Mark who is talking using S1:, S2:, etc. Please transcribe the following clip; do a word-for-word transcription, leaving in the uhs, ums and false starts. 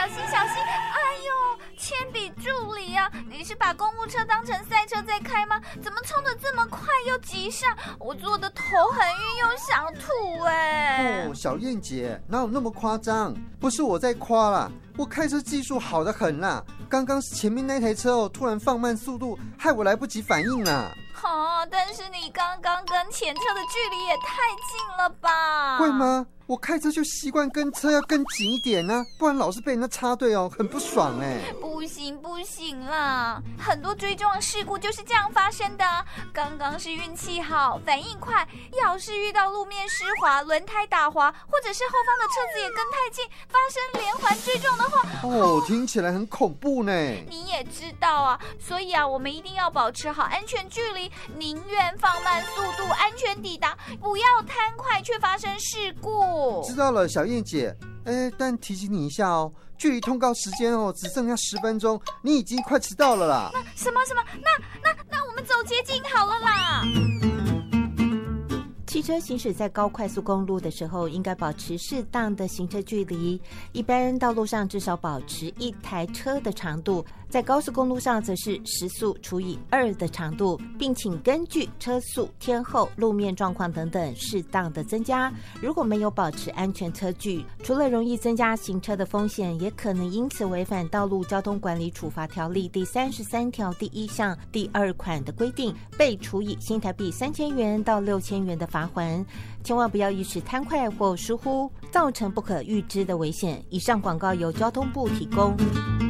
S1: 小心小心！哎呦，铅笔助理啊，你是把公务车当成赛车在开吗？怎么冲得这么快又急刹？我坐的头很晕又想吐哎！
S2: 哦，小燕姐，哪有那么夸张？不是我在夸啦，我开车技术好得很啦。刚刚前面那台车哦，突然放慢速度，害我来不及反应啦。
S1: 哦，但是你刚刚跟前车的距离也太近了吧？
S2: 会吗？我开车就习惯跟车要更紧一点啊，不然老是被人家插队哦，很不爽哎。
S1: 不行不行啦，很多追撞事故就是这样发生的啊。刚刚是运气好，反应快，要是遇到路面湿滑、轮胎打滑，或者是后方的车子也跟太近，发生连环追撞的话，
S2: 哦，听起来很恐怖呢。
S1: 你也知道啊，所以啊，我们一定要保持好安全距离，宁愿放慢速度，安全抵达，不要贪快却发生事故。
S2: 知道了，小燕姐。哎，但提醒你一下哦，距离通告时间哦只剩下十分钟，你已经快迟到了啦。
S1: 那什么什么？那那那我们走捷径好了啦。
S3: 汽车行驶在高快速公路的时候，应该保持适当的行车距离，一般道路上至少保持一台车的长度，在高速公路上则是时速除以二的长度，并请根据车速、天候、路面状况等等适当的增加。如果没有保持安全车距，除了容易增加行车的风险，也可能因此违反道路交通管理处罚条例第三十三条第一项第二款的规定，被处以新台币三千元到六千元的罚还。千万不要一时贪快或疏忽，造成不可预知的危险。以上广告由交通部提供。